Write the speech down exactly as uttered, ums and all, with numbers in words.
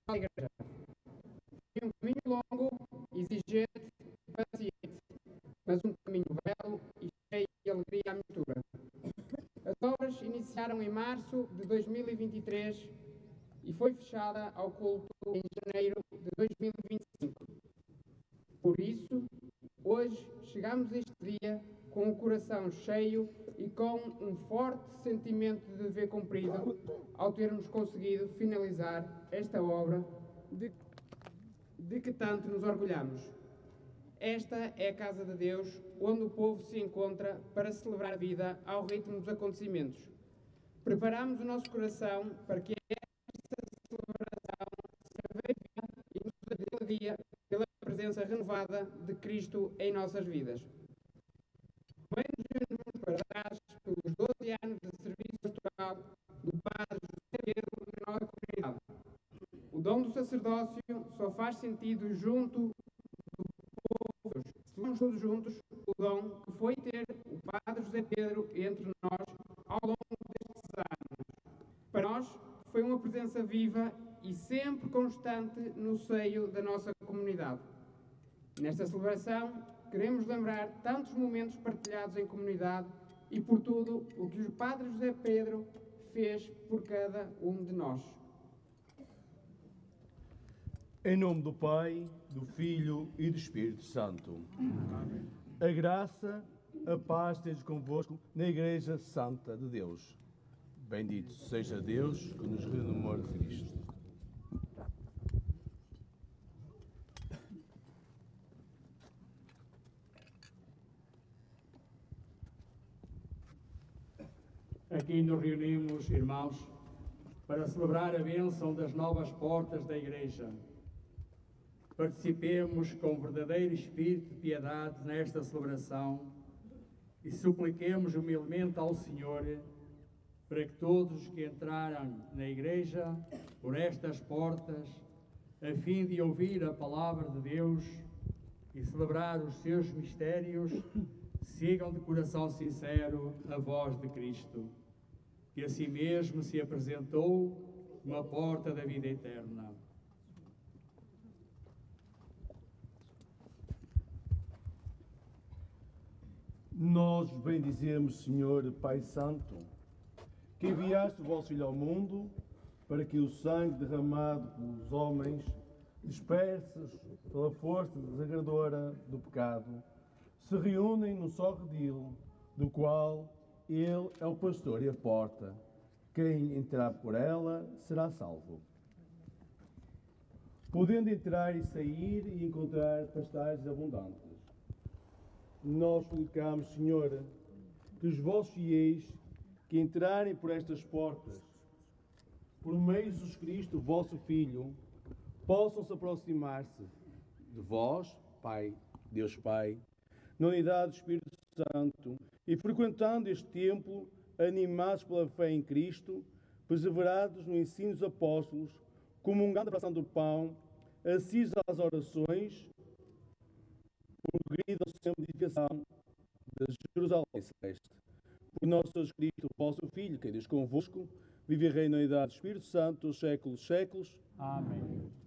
à igreja. Foi um caminho longo, exigente e paciente, mas um caminho belo e cheio de alegria à mistura. As obras iniciaram em março de dois mil e vinte e três e foi fechada ao culto em janeiro de dois mil e vinte e cinco. Por isso, hoje chegamos a este dia com o coração cheio e com um forte sentimento de dever cumprido ao termos conseguido finalizar esta obra de, de que tanto nos orgulhamos. Esta é a casa de Deus, onde o povo se encontra para celebrar a vida ao ritmo dos acontecimentos. Preparamos o nosso coração para que esta celebração se viva e nos alegria pela presença renovada de Cristo em nossas vidas. Bem-nos para trás pelos doze anos de serviço pastoral do Padre José Pedro na nossa comunidade. O dom do sacerdócio só faz sentido junto Celebramos todos juntos o dom que foi ter o Padre José Pedro entre nós ao longo destes anos. Para nós, foi uma presença viva e sempre constante no seio da nossa comunidade. Nesta celebração, queremos lembrar tantos momentos partilhados em comunidade e por tudo o que o Padre José Pedro fez por cada um de nós. Em nome do Pai, do Filho e do Espírito Santo. Amém. A graça, a paz esteja convosco na Igreja Santa de Deus. Bendito seja Deus que nos renomou de Cristo. Aqui nos reunimos, irmãos, para celebrar a bênção das novas portas da Igreja. Participemos com verdadeiro espírito de piedade nesta celebração e supliquemos humildemente ao Senhor para que todos que entraram na Igreja por estas portas, a fim de ouvir a palavra de Deus e celebrar os seus mistérios, sigam de coração sincero a voz de Cristo, que a si mesmo se apresentou uma porta da vida eterna. Nós bendizemos, Senhor, Pai Santo, que enviaste o vosso Filho ao mundo para que o sangue derramado pelos homens, dispersos pela força desagradadora do pecado, se reúnem num só redil, do qual Ele é o pastor e a porta. Quem entrar por ela será salvo. Podendo entrar e sair e encontrar pastagens abundantes. Nós suplicamos, Senhor, que os vossos fiéis que entrarem por estas portas, por meio de Jesus Cristo, vosso Filho, possam se aproximar-se de vós, Pai, Deus Pai, na unidade do Espírito Santo, e frequentando este templo, animados pela fé em Cristo, perseverados no ensino dos apóstolos, comungando a oração do pão, assisos às orações, progridam sempre a edificação da Jerusalém Celeste. Por nosso Jesus Cristo, vosso Filho, que é Deus convosco, vive e reina na unidade do Espírito Santo, os séculos dos séculos. Amém.